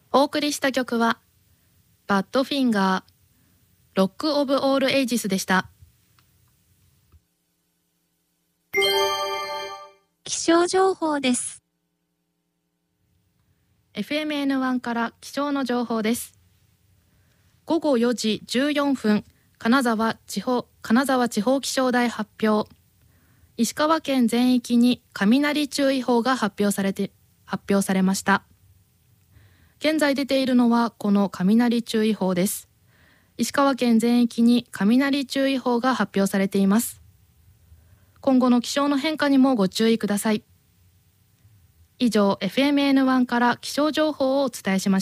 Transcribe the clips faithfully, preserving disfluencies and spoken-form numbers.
お送りした曲はバッドフィンガーロックオブオールエイジスでした。 気象情報です。 エフエムエヌワン から気象の情報です。ごごよじじゅうよんふん、金沢地方金沢地方気象台発表。石川県全域に雷注意報が発表されて発表されました。現在出ているのはこの雷注意報です。石川県全域に雷注意報が発表されています。今後の気象の変化にもご注意ください。以上 エフエムエヌワン から気象情報をお伝えしました。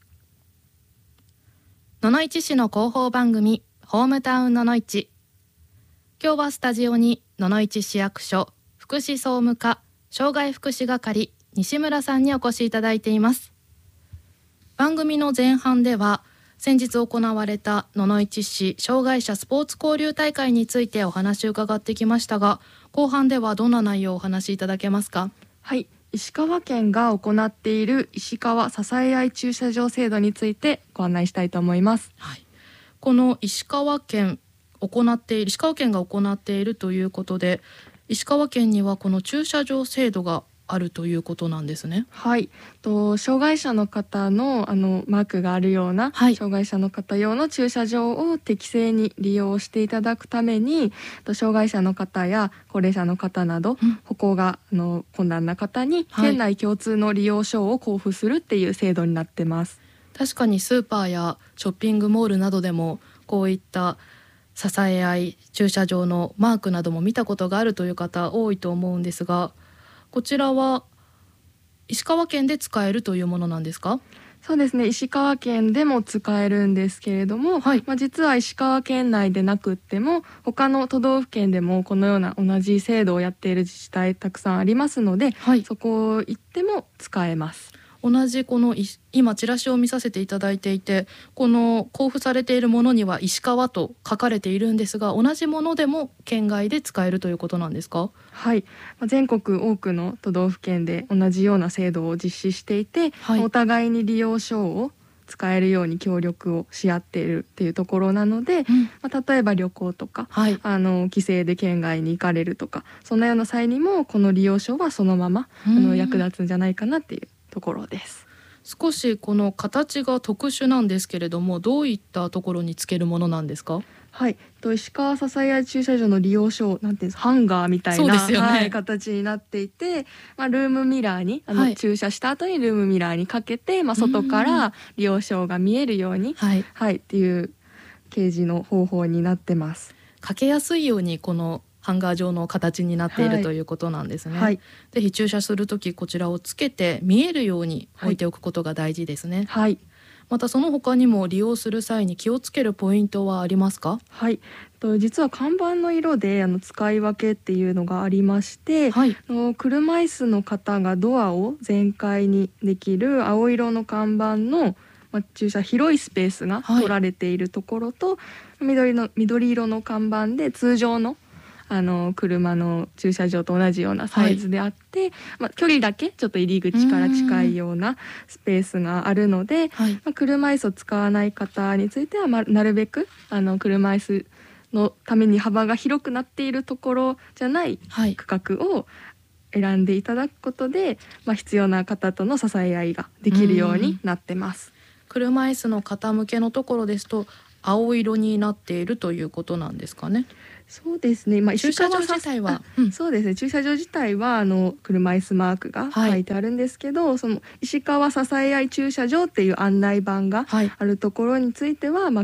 野々市市の広報番組ホームタウン野々市。今日はスタジオに野々市市役所福祉総務課障害福祉係西村さんにお越しいただいています。番組の前半では先日行われた野々市市障害者スポーツ交流大会についてお話を伺ってきましたが、後半ではどんな内容をお話しいただけますか？ はい、石川県が行っている石川支え合い駐車場制度についてご案内したいと思います。 はい、この石川県行っている石川県が行っているということで、石川県にはこの駐車場制度があるということなんですね。 はい、と障害者の方のあのマークがあるような、はい、障害者の方用の駐車場を適正に利用していただくために、と障害者の方や高齢者の方など、うん、歩行があの困難な方に県内共通の利用証を交付するっていう制度になってます。 確かにスーパーやショッピングモールなどでもこういった支え合い駐車場のマークなども見たことがあるという方多いと思うんですが、こちらは石川県で使えるというものなんですか？ そうですね、石川県でも使えるんですけれども、はい、まあ、実は石川県内でなくっても他の都道府県でもこのような同じ制度をやっている自治体たくさんありますので、はい、そこ行っても使えます。 同じこの今チラシを見させていただいていて、この交付されているものには石川と書かれているんですが、同じものでも県外で使えるということなんですか？ はい、全国多くの都道府県で同じような制度を実施していて、はい、お互いに利用証を使えるように協力をし合っているっていうところなので、うん、まあ、例えば旅行とか、はい、あの帰省で県外に行かれるとか、そんなような際にもこの利用証はそのままあの役立つんじゃないかなっていうところです。 少しこの形が特殊なんですけれども、どういったところにつけるものなんですか？ はい、と石川支え合い駐車場の利用証なんていうんです、ハンガーみたいな、そうですよね、はい、形になっていて、まあ、ルームミラーにあの、はい、駐車した後にルームミラーにかけて、まあ、外から利用証が見えるように、はいはい、っていう掲示の方法になってます。 かけやすいようにこのハンガー状の形になっている、はい、ということなんですね。はい、ぜひ駐車するときこちらをつけて見えるように置いておくことが大事ですね。はい、またその他にも利用する際に気をつけるポイントはありますか？ はい、と実は看板の色であの使い分けっていうのがありまして、はい、の車椅子の方がドアを全開にできる青色の看板の、まあ、駐車広いスペースが取られているところと、はい、緑の緑色の看板で通常のあの車の駐車場と同じようなサイズであって、はい、まあ、距離だけちょっと入り口から近いようなスペースがあるので、はい、まあ、車椅子を使わない方については、まあ、なるべくあの車椅子のために幅が広くなっているところじゃない区画を選んでいただくことで、まあ、必要な方との支え合いができるようになってます。 車椅子の方向けのところですと青色になっているということなんですかね？ そうですね、まあ、 駐車場自体は、 うん、そうですね、駐車場自体はあの車椅子マークが書いてあるんですけど、はい、その石川支え合い駐車場っていう案内板があるところについては、まあ